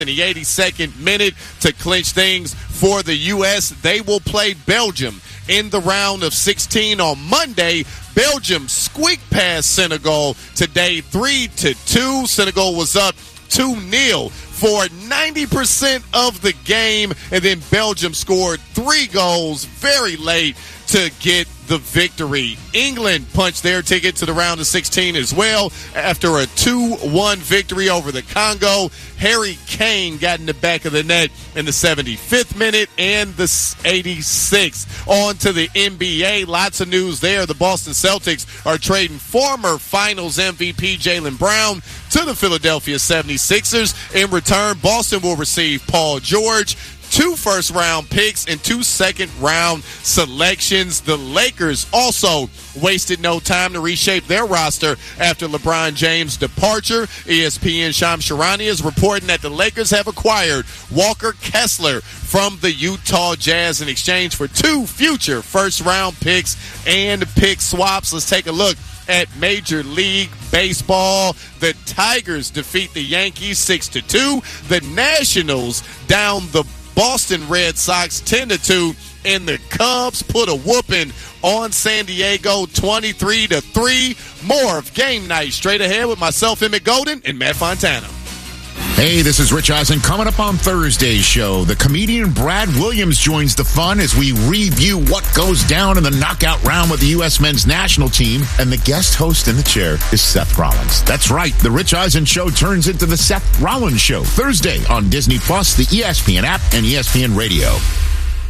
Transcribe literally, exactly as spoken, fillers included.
in the eighty-second minute to clinch things for the U S. They will play Belgium in the round of sixteen on Monday. Belgium squeaked past Senegal today three to two. Senegal was up two nil for ninety percent of the game, and then Belgium scored three goals very late to get the victory. England punched their ticket to the round of sixteen as well after a two one victory over the Congo. Harry Kane got in the back of the net in the seventy-fifth minute and the eighty-sixth. On to the N B A. Lots of news there. The Boston Celtics are trading former Finals M V P Jaylen Brown to the Philadelphia seventy-sixers. In return, Boston will receive Paul George, two first-round picks, and two second-round selections. The Lakers also wasted no time to reshape their roster after LeBron James' departure. E S P N Shams Charania is reporting that the Lakers have acquired Walker Kessler from the Utah Jazz in exchange for two future first-round picks and pick swaps. Let's take a look at Major League Baseball. The Tigers defeat the Yankees six to two. The Nationals down the Boston Red Sox ten to two, and the Cubs put a whooping on San Diego twenty-three to three. More of Game Night straight ahead with myself, Emmett Golden, and Matt Fontana. Hey, this is Rich Eisen. Coming up on Thursday's show, the comedian Brad Williams joins the fun as we review what goes down in the knockout round with the U S men's national team. And the guest host in the chair is Seth Rollins. That's right. The Rich Eisen Show turns into the Seth Rollins Show Thursday on Disney Plus, the E S P N app, and E S P N Radio.